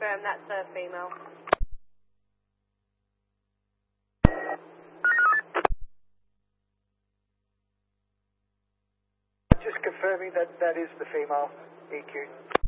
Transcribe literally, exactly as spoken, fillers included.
confirm that's a female. Just confirming that that is the female E Q.